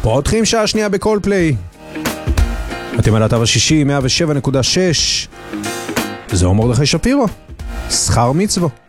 פותחים שעה שנייה בכל פליי. אתם על התו השישי, 107.6. זהו מרדכי שפירו. שכר מצוו.